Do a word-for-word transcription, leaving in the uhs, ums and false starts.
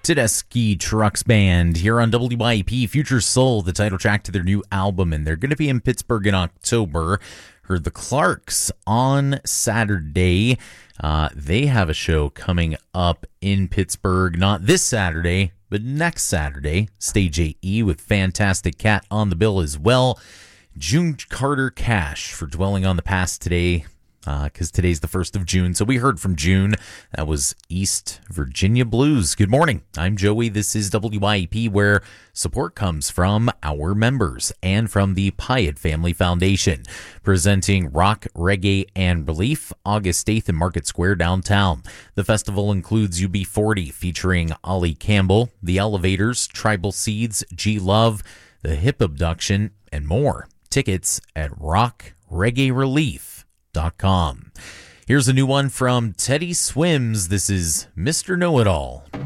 Tedeschi Trucks Band here on W Y E P. Future Soul, the title track to their new album, and they're going to be in Pittsburgh in October. Heard the Clarks on Saturday. Uh, they have a show coming up in Pittsburgh, not this Saturday, but next Saturday. Stage A E with Fantastic Cat on the bill as well. June Carter Cash for Dwelling on the Past today, because uh, today's the first of June. So we heard from June. That was East Virginia Blues. Good morning. I'm Joey. This is W Y E P, where support comes from our members and from the Pyatt Family Foundation, presenting Rock, Reggae, and Relief August eighth in Market Square downtown. The festival includes U B forty featuring Ollie Campbell, The Elevators, Tribal Seeds, G Love, The Hip Abduction, and more. Tickets at rock reggae relief dot com. Here's a new one from Teddy Swims. This is Mister Know-It-All.